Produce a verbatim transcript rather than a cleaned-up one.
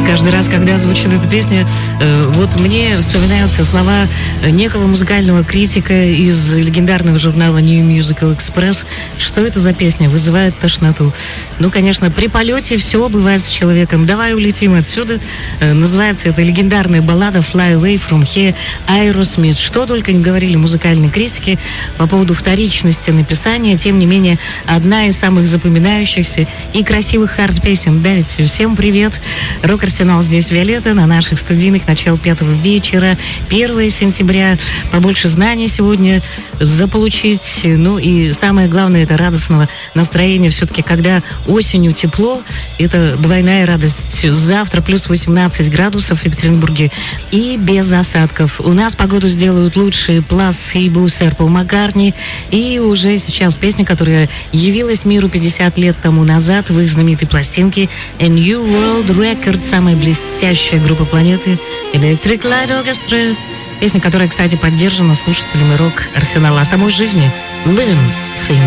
Каждый раз, когда звучит эта песня, э, вот мне вспоминаются слова некого музыкального критика из легендарного журнала New Musical Express. Что это за песня? Вызывает тошноту. Ну, конечно, при полете все бывает с человеком. Давай улетим отсюда. Э, называется это легендарная баллада Fly Away From Here Aerosmith. Что только не говорили музыкальные критики по поводу вторичности написания. Тем не менее, одна из самых запоминающихся и красивых хард-песен. Да, ведь всем привет. Рок-арсенал здесь Виолетта на наших студийных. Начало пятого вечера, первое сентября. Побольше знаний сегодня заполучить. Ну и самое главное, это радостного настроения. Все-таки, когда осенью тепло, это двойная радость. Завтра плюс восемнадцать градусов в Екатеринбурге и без осадков. У нас погоду сделают лучшие Плас и Бусер Пол Маккартни. И уже сейчас песня, которая явилась миру пятьдесят лет тому назад в их знаменитой пластинке A New World Record, самая блестящая группа планеты, Electric Light Orchestra. Песня, которая, кстати, поддержана слушателями рок-арсенала о самой жизни. Living, sing.